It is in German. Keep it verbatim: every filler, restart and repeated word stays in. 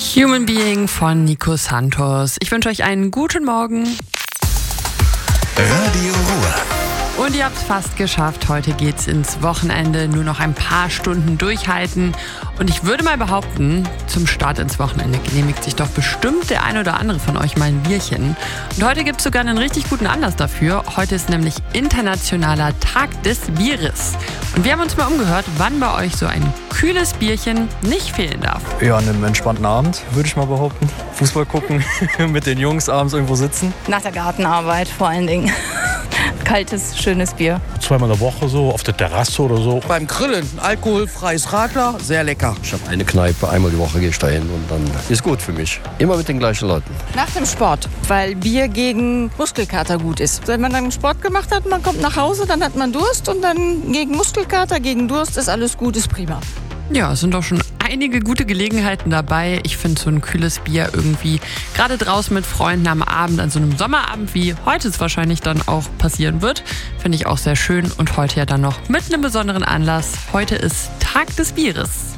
Human Being von Nico Santos. Ich wünsche euch einen guten Morgen. Radio Ruhr. Und ihr habt es fast geschafft. Heute geht's ins Wochenende. Nur noch ein paar Stunden durchhalten. Und ich würde mal behaupten, zum Start ins Wochenende genehmigt sich doch bestimmt der ein oder andere von euch mal ein Bierchen. Und heute gibt es sogar einen richtig guten Anlass dafür. Heute ist nämlich Internationaler Tag des Bieres. Und wir haben uns mal umgehört, wann bei euch so ein kühles Bierchen nicht fehlen darf. Ja, an einem entspannten Abend, würde ich mal behaupten. Fußball gucken, mit den Jungs abends irgendwo sitzen. Nach der Gartenarbeit vor allen Dingen. Kaltes, schönes Bier. Zweimal in der Woche so, auf der Terrasse oder so. Beim Grillen, alkoholfreies Radler, sehr lecker. Ich habe eine Kneipe, einmal die Woche gehe ich da hin und dann ist gut für mich. Immer mit den gleichen Leuten. Nach dem Sport, weil Bier gegen Muskelkater gut ist. Wenn man dann Sport gemacht hat, man kommt nach Hause, dann hat man Durst und dann gegen Muskelkater, gegen Durst ist alles gut, ist prima. Ja, es sind doch schon einige gute Gelegenheiten dabei. Ich finde so ein kühles Bier irgendwie, gerade draußen mit Freunden am Abend, an so einem Sommerabend, wie heute es wahrscheinlich dann auch passieren wird, finde ich auch sehr schön. Und heute ja dann noch mit einem besonderen Anlass. Heute ist Tag des Bieres.